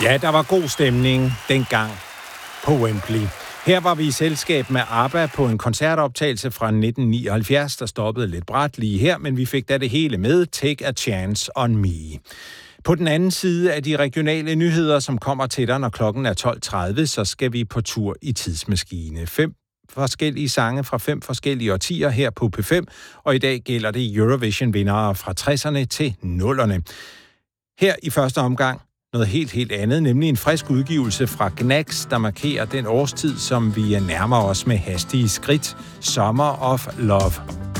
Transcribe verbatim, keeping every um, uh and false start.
Ja, der var god stemning dengang på Wembley. Her var vi i selskab med ABBA på en koncertoptagelse fra nitten nioghalvfjerds, der stoppede lidt brat lige her, men vi fik da det hele med. Take a chance on me. På den anden side af de regionale nyheder, som kommer til dig, når klokken er tolv tredive, så skal vi på tur i tidsmaskine. Fem forskellige sange fra fem forskellige årtier her på P fem, og i dag gælder det Eurovision-vindere fra tresserne til nullerne. Her i første omgang noget helt, helt andet, nemlig en frisk udgivelse fra Gnags, der markerer den årstid, som vi nærmer os med hastige skridt. Summer of Love.